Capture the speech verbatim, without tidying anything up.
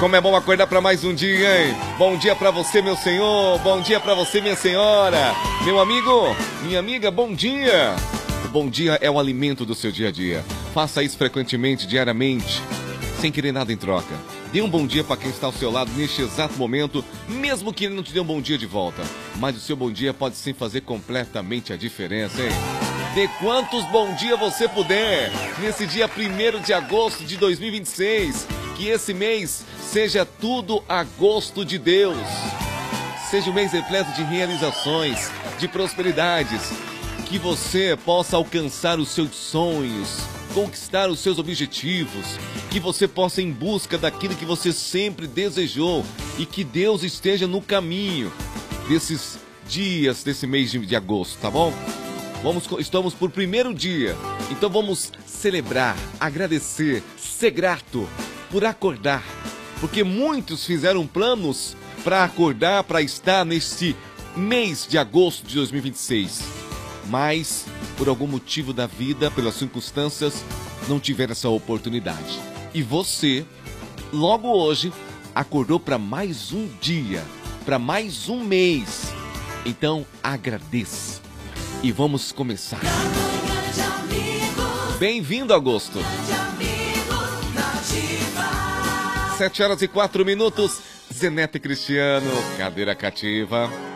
Como é bom acordar para mais um dia, hein? Bom dia para você, meu senhor. Bom dia para você, minha senhora. Meu amigo, minha amiga, bom dia. O bom dia é o alimento do seu dia a dia. Faça isso frequentemente, diariamente, sem querer nada em troca. Dê um bom dia para quem está ao seu lado neste exato momento, mesmo que ele não te dê um bom dia de volta. Mas o seu bom dia pode sim fazer completamente a diferença, hein? Dê quantos bom dia você puder nesse dia primeiro de agosto de dois mil e vinte e seis. Que esse mês seja tudo a gosto de Deus. Seja um mês repleto de realizações, de prosperidades. Que você possa alcançar os seus sonhos, conquistar os seus objetivos. Que você possa ir em busca daquilo que você sempre desejou. E que Deus esteja no caminho desses dias, desse mês de, de agosto, tá bom? Vamos, estamos por primeiro dia, então vamos celebrar, agradecer, ser grato por acordar, porque muitos fizeram planos para acordar, para estar neste mês de agosto de dois mil e vinte e seis, mas por algum motivo da vida, pelas circunstâncias, não tiveram essa oportunidade. E você, logo hoje, acordou para mais um dia, para mais um mês, então agradeça. E vamos começar. Bem-vindo, agosto. Sete horas e quatro minutos. Zenete Cristiano, cadeira cativa.